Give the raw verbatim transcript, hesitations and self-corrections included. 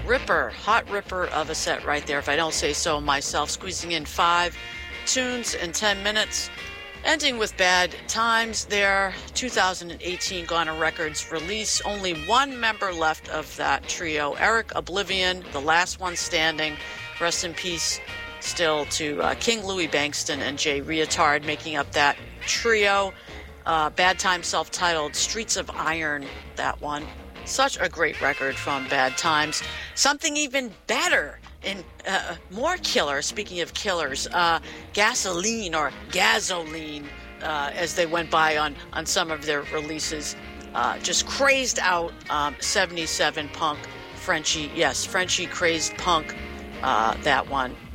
ripper, hot ripper of a set right there, if I don't say so myself, squeezing in five tunes in ten minutes. Ending with Bad Times, their two thousand eighteen Ghana Records release. Only one member left of that trio, Eric Oblivion, the last one standing. Rest in peace still to uh, King Louis Bankston and Jay Reatard, making up that trio. Uh, Bad Times, self-titled Streets of Iron, that one. Such a great record from Bad Times. Something even better and uh, more killer, speaking of killers, uh, Gasoline or Gasoline, uh, as they went by on, on some of their releases. Uh, just crazed out um, seventy-seven punk. Frenchie, yes, Frenchie crazed punk, uh, that one.